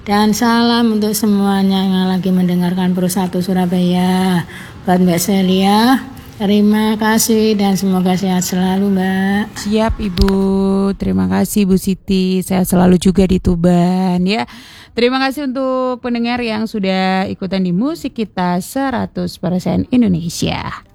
Dan salam untuk semuanya yang lagi mendengarkan Pro 1 Surabaya. Buat Mbak Celia, terima kasih dan semoga sehat selalu, Mbak. Siap Ibu, terima kasih Bu Siti, sehat selalu juga di Tuban ya. Terima kasih untuk pendengar yang sudah ikutan di Musik Kita 100% Indonesia.